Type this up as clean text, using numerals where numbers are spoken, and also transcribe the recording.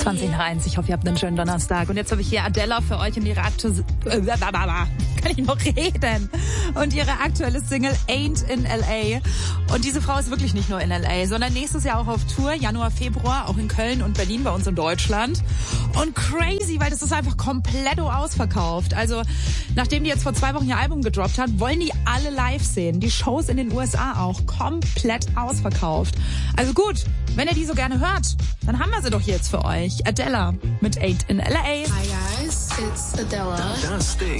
20 nach 1. Ich hoffe, ihr habt einen schönen Donnerstag. Und jetzt habe ich hier Adele für euch und ihre kann ich noch reden? Und ihre aktuelle Single Ain't in L.A. Und diese Frau ist wirklich nicht nur in L.A., sondern nächstes Jahr auch auf Tour, Januar, Februar, auch in Köln und Berlin bei uns in Deutschland. Und crazy, weil das ist einfach komplett ausverkauft. Also, nachdem die jetzt vor 2 Wochen ihr Album gedroppt hat, wollen die alle live sehen. Die Shows in den USA auch komplett ausverkauft. Also gut, wenn ihr die so gerne hört, dann haben wir sie doch jetzt für euch. Adele mit Ain't in L.A. Hi guys, it's Adele.